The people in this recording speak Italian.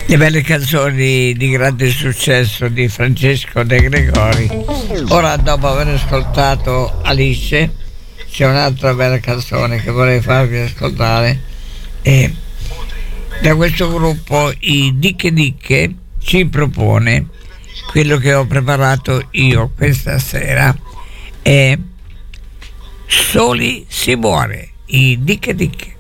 Le belle canzoni di grande successo di Francesco De Gregori. Ora, dopo aver ascoltato Alice, c'è un'altra bella canzone che vorrei farvi ascoltare, e da questo gruppo i Dicche Dicche ci propone quello che ho preparato io questa sera, è Soli si muore, i Dicche Dicche.